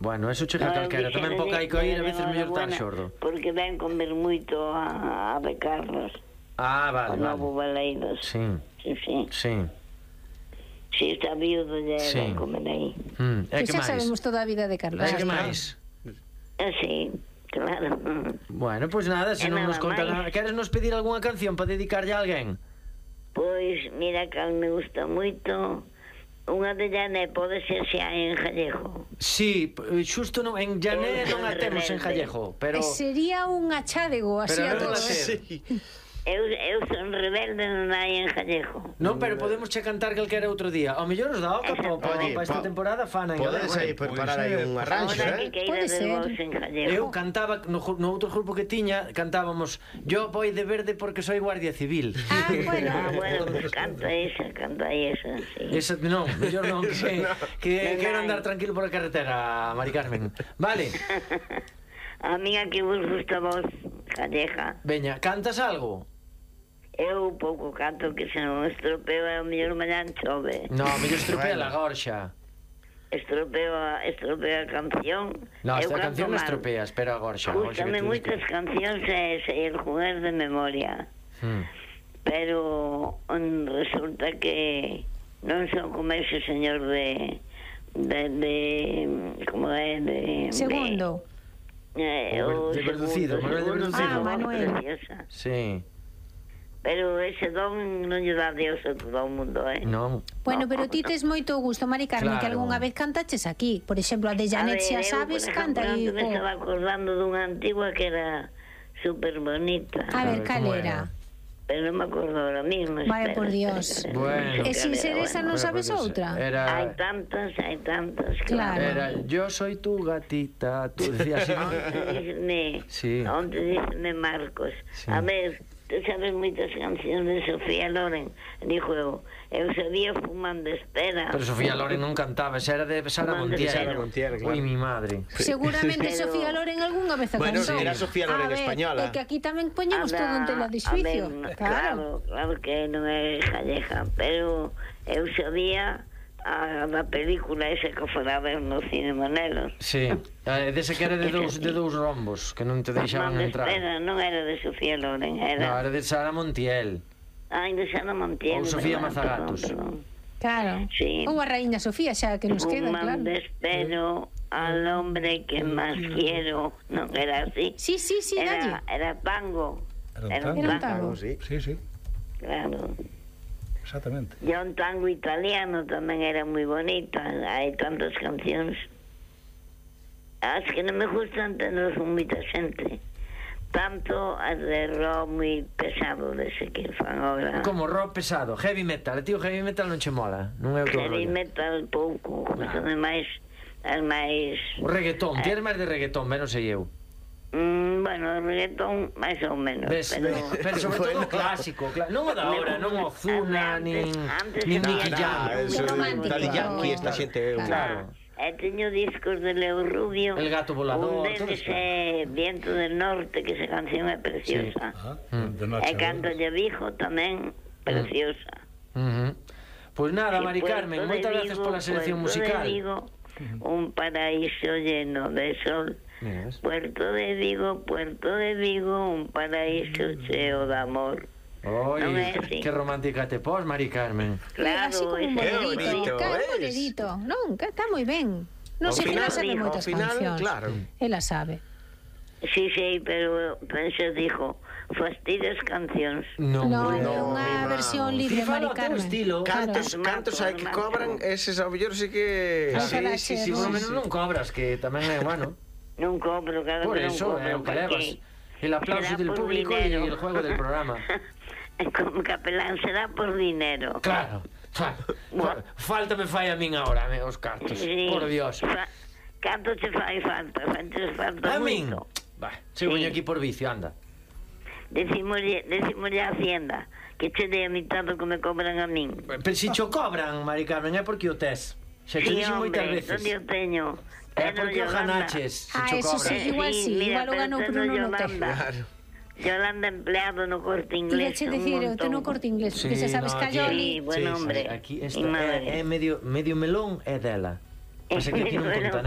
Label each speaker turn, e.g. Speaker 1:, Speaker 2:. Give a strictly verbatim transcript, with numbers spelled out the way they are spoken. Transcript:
Speaker 1: Bueno, eso chega calquera. Tamén po que hai que oír, a veces mellor estar xordo.
Speaker 2: Porque ven comer moito a, a de Carlos.
Speaker 1: Ah, vale,
Speaker 2: o Novo
Speaker 1: vale.
Speaker 2: Baleiros.
Speaker 1: Sí.
Speaker 2: Sí, sí.
Speaker 1: Sí.
Speaker 2: Si está viudo, lle
Speaker 1: Sí.
Speaker 2: ven comer aí.
Speaker 1: Mm. E
Speaker 3: Pois
Speaker 1: que
Speaker 3: xa
Speaker 1: máis?
Speaker 3: sabemos toda a vida de Carlos.
Speaker 1: E
Speaker 3: xa
Speaker 1: que
Speaker 3: está.
Speaker 1: máis?
Speaker 2: Así, claro.
Speaker 1: Bueno, pois nada, se
Speaker 2: E
Speaker 1: non
Speaker 2: nada
Speaker 1: nos conta
Speaker 2: máis.
Speaker 1: nada. Queres nos pedir algunha canción para dedicarlle a alguén?
Speaker 2: Pois, mira que me gusta moito. Unha de Llané pode ser xa en gallego.
Speaker 1: Sí, p- xusto non, en Llané
Speaker 2: Eu
Speaker 1: non a
Speaker 2: son
Speaker 1: temos en
Speaker 2: rebelde.
Speaker 1: Gallego, pero...
Speaker 3: E sería un achádego así
Speaker 1: Pero
Speaker 3: a
Speaker 1: a ver,
Speaker 3: todos.
Speaker 1: sí.
Speaker 2: Eu, eu son rebelde, non hai en gallego.
Speaker 1: Non, pero podemos che cantar calquera outro día. Ao mellor os dá oca pa, pa,
Speaker 4: Oye,
Speaker 1: pa esta
Speaker 4: po-
Speaker 1: temporada fana en
Speaker 4: Podes
Speaker 1: galego.
Speaker 4: aí preparar aí un arranxo,
Speaker 2: Ahora
Speaker 4: eh?
Speaker 2: que
Speaker 3: Pode
Speaker 2: queira de
Speaker 3: ser.
Speaker 2: vos en gallego.
Speaker 1: Eu cantaba no, ju- no outro grupo que tiña, cantábamos Yo voy de verde porque soy guardia civil.
Speaker 3: Ah, bueno.
Speaker 2: Ah, bueno, pues canta esa, canta esa, sí.
Speaker 1: Esa, non, mellor non, que, que
Speaker 2: Non
Speaker 1: quero
Speaker 2: hai.
Speaker 1: andar tranquilo por a carretera, Mari Carmen. Vale,
Speaker 2: A mí que vos gusta vos, gallega.
Speaker 1: veña, cantas algo?
Speaker 2: Eu pouco canto que se non estropeo e o mellor mañan chove.
Speaker 1: No, mellor estropea
Speaker 4: Bueno.
Speaker 1: la gorxa.
Speaker 2: Estropeo a, estropeo a canción.
Speaker 1: No,
Speaker 2: Eu
Speaker 1: esta
Speaker 2: canto
Speaker 1: canción non
Speaker 2: mal.
Speaker 1: estropeas, pero a gorxa. a gorxa que
Speaker 2: Gústame
Speaker 1: tú
Speaker 2: moitas
Speaker 1: dices.
Speaker 2: cancións e sei el jugar de memoria.
Speaker 1: Hmm.
Speaker 2: Pero mm, resulta que non son como ese señor de de, de como é de
Speaker 3: Segundo.
Speaker 2: de, eh,
Speaker 1: O
Speaker 2: o
Speaker 1: de Verducido,
Speaker 2: segundo,
Speaker 1: Manuel de
Speaker 2: segundo,
Speaker 1: Verducido.
Speaker 3: Ah,
Speaker 2: voz
Speaker 3: Manuel.
Speaker 2: preciosa.
Speaker 1: Sí,
Speaker 2: Pero ese don non lle dá Dios a todo o mundo, eh?
Speaker 1: non.
Speaker 3: Bueno,
Speaker 2: No,
Speaker 3: pero ti
Speaker 2: no.
Speaker 3: tes moito gusto, Mari Carmen, que
Speaker 1: Claro.
Speaker 3: algunha vez cantaches aquí. Por exemplo, a de Janet, xa sabes, canta aí.
Speaker 2: Eu, por exemplo, antes me estaba acordando dunha antigua que era super bonita.
Speaker 3: A ver,
Speaker 1: A ver,
Speaker 3: cal
Speaker 1: como
Speaker 3: era?
Speaker 1: era?
Speaker 2: Pero non me acordo ahora mismo.
Speaker 3: Vaya
Speaker 2: espera,
Speaker 3: por
Speaker 2: espera,
Speaker 3: Dios.
Speaker 2: espera,
Speaker 1: Bueno.
Speaker 3: E sin ser esa non
Speaker 1: Bueno,
Speaker 3: sabes
Speaker 1: porque
Speaker 3: outra?
Speaker 1: Era...
Speaker 2: Hai tantas, hai tantas,
Speaker 3: Claro.
Speaker 2: claro.
Speaker 1: Era yo soy tu gatita, tú decías así, ¿no?
Speaker 2: Onte díseme,
Speaker 1: Sí.
Speaker 2: onte díseme Marcos.
Speaker 1: Sí.
Speaker 2: A ver, tú sabes moitas cancións de Sofía Loren. Dixo eu, eu sabía Fumando Espera.
Speaker 1: Pero Sofía Loren non cantaba, esa era de Sara
Speaker 2: Fumando
Speaker 1: Montiel.
Speaker 4: Sara Montiel, claro.
Speaker 1: Ui, mi madre.
Speaker 3: Seguramente
Speaker 2: Pero-
Speaker 3: Sofía Loren algunha vez a
Speaker 4: Bueno,
Speaker 3: cantou.
Speaker 4: era Sofía Loren
Speaker 3: A ver,
Speaker 4: española.
Speaker 3: É que aquí tamén poñemos
Speaker 2: Anda,
Speaker 3: todo en tela de
Speaker 2: a
Speaker 3: xuicio.
Speaker 2: ver,
Speaker 3: Claro.
Speaker 2: claro, claro que non é gallega, pero eu sabía a da película esa que fora a ver no cine Manelo.
Speaker 1: Sí, eh, dese que era de dous, de dous rombos, que non te deixaban
Speaker 2: Fumando
Speaker 1: entrar.
Speaker 2: Espera non era de Sofía Loren,
Speaker 1: No,
Speaker 2: era...
Speaker 1: era de Sara Montiel.
Speaker 2: Ai, de Sara Montiel.
Speaker 1: Ou Sofía
Speaker 2: verdad,
Speaker 1: Mazagatos.
Speaker 2: perdón, perdón.
Speaker 3: Claro.
Speaker 2: Sí.
Speaker 3: Ou a Raíña Sofía, xa que nos queda, claro.
Speaker 2: Fumando espero al hombre que más quiero. Non era así.
Speaker 3: Sí, sí, sí, dalle.
Speaker 2: Era, era tango.
Speaker 5: Era un
Speaker 3: Era un
Speaker 5: tango.
Speaker 3: tango.
Speaker 4: Sí.
Speaker 5: Sí, sí,
Speaker 2: Claro.
Speaker 5: exactamente.
Speaker 2: E un tango italiano tamén era moi bonita. Hai tantas cancións. As que non me gustan tenos con moita xente. Tanto as de rock moi pesado dese que fan ahora.
Speaker 1: Como rock pesado, heavy metal. Tío, heavy metal non che mola, non é o teu
Speaker 2: Heavy
Speaker 1: rollo.
Speaker 2: metal pouco. Gustame máis as máis...
Speaker 1: O reggaetón, ti eres máis de reggaetón, ben non sei eu.
Speaker 2: Mm, bueno, o reggaetón máis ou menos.
Speaker 1: Ves,
Speaker 2: pero...
Speaker 1: pero sobre todo
Speaker 4: Bueno.
Speaker 1: o clásico, cla- non o da hora, non o Ozuna, nin
Speaker 2: Antes
Speaker 1: nin
Speaker 2: había
Speaker 1: Nicky
Speaker 2: nada,
Speaker 1: Jam.
Speaker 4: eso,
Speaker 3: romántico.
Speaker 4: Daddy Yankee, esta xente...
Speaker 1: Claro.
Speaker 2: E teño discos de Leo Rubio.
Speaker 1: El Gato Volador,
Speaker 2: Un deles
Speaker 1: todo eso.
Speaker 2: é Viento del Norte, que esa canción é preciosa.
Speaker 5: Ah,
Speaker 1: Mm.
Speaker 5: de
Speaker 2: E
Speaker 5: noche.
Speaker 2: Canto de Vigo tamén, preciosa.
Speaker 1: Uh -huh. Pois nada,
Speaker 2: E
Speaker 1: Mari
Speaker 2: Puerto
Speaker 1: Carmen,
Speaker 2: de
Speaker 1: moitas gracias
Speaker 2: Vigo,
Speaker 1: pola selección
Speaker 2: Puerto
Speaker 1: musical.
Speaker 2: de Vigo, un paraíso lleno de sol.
Speaker 1: Mira, ves?
Speaker 2: Puerto de Vigo, Puerto de Vigo, un paraíso cheo de amor.
Speaker 1: Oi,
Speaker 2: Non é así.
Speaker 1: que romántica te pos, Mari Carmen.
Speaker 2: Claro,
Speaker 3: así como un
Speaker 2: ese-
Speaker 4: Qué
Speaker 3: bolerito,
Speaker 4: bonito,
Speaker 3: claro, un
Speaker 4: ¿ves?
Speaker 3: bolerito. Non, que está moi ben. Non
Speaker 4: Ao
Speaker 3: sei que
Speaker 4: final,
Speaker 3: ela sabe
Speaker 2: dijo,
Speaker 3: moitas
Speaker 4: ao final,
Speaker 3: cancións.
Speaker 4: claro.
Speaker 3: Ela sabe.
Speaker 2: Sí, sí, pero pensé, dijo, fastidias cancións.
Speaker 1: Non,
Speaker 3: Non, é
Speaker 4: no,
Speaker 3: unha
Speaker 4: no.
Speaker 3: versión libre,
Speaker 1: Ti
Speaker 3: Mari
Speaker 1: fala o teu
Speaker 3: Carmen.
Speaker 1: estilo.
Speaker 4: Cantos,
Speaker 2: Claro.
Speaker 4: cantos hai que cobran, eses ao mellor sí que...
Speaker 3: Claro.
Speaker 4: Sí,
Speaker 3: Para
Speaker 4: sí,
Speaker 3: ser,
Speaker 4: sí,
Speaker 1: Por lo
Speaker 4: sí,
Speaker 1: menos
Speaker 4: sí.
Speaker 1: non cobras, que tamén é bueno.
Speaker 2: Non cobro, cada
Speaker 1: Por
Speaker 2: vez
Speaker 1: eso,
Speaker 2: non cobro.
Speaker 1: é o que levas. El aplauso
Speaker 2: Será
Speaker 1: del
Speaker 2: por
Speaker 1: público y
Speaker 2: dinero.
Speaker 1: el juego del programa.
Speaker 2: Como capelán será por dinero.
Speaker 1: Claro. Fa, fa, falta me fai a min agora, me, os cartos.
Speaker 2: Sí.
Speaker 1: Por Dios.
Speaker 2: Fa, canto te fai falta? Fantes falta
Speaker 1: A min?
Speaker 2: moito.
Speaker 1: Va, se
Speaker 2: Sí.
Speaker 1: veño aquí por vicio, anda.
Speaker 2: Decimoslle, decimoslle a Hacienda que che dé a mitad do que me cobran a min.
Speaker 1: Pero si cho cobran, Mari Carmen, é porque o tes. Se te
Speaker 2: Sí,
Speaker 1: dixo moitas
Speaker 2: hombre,
Speaker 1: veces.
Speaker 2: onde o teño.
Speaker 1: É
Speaker 2: Pero
Speaker 1: porque o
Speaker 2: Yolanda-
Speaker 1: ganaches, se
Speaker 3: Ah,
Speaker 1: cho
Speaker 3: eso
Speaker 1: cobran.
Speaker 3: sí, igual sí,
Speaker 2: mira,
Speaker 3: igual o ganou
Speaker 2: pero
Speaker 3: Bruno
Speaker 2: teno
Speaker 3: no te.
Speaker 2: Yolanda.
Speaker 4: Claro.
Speaker 2: Yolanda empleado no Corte Inglés.
Speaker 3: Iba che dicir, eu te no Corte Inglés, porque
Speaker 1: Sí,
Speaker 3: se sabes
Speaker 1: no,
Speaker 3: que
Speaker 1: aquí-
Speaker 3: Ayoli...
Speaker 2: Sí, buen hombre.
Speaker 1: Aquí
Speaker 2: Mi
Speaker 1: esta
Speaker 2: madre.
Speaker 1: é, é medio, medio melón é dela. Pasa que aquí non conta